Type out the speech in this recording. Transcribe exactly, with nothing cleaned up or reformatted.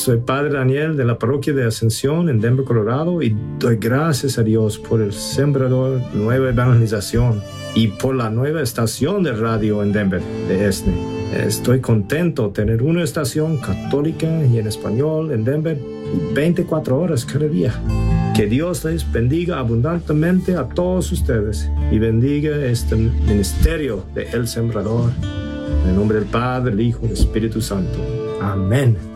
Soy Padre Daniel de la parroquia de Ascensión en Denver, Colorado, y doy gracias a Dios por el Sembrador Nueva Evangelización y por la nueva estación de radio en Denver, de E S N E. Estoy contento de tener una estación católica y en español en Denver y veinticuatro horas cada día. Que Dios les bendiga abundantemente a todos ustedes y bendiga este ministerio de El Sembrador. En el nombre del Padre, del Hijo y del Espíritu Santo. Amén.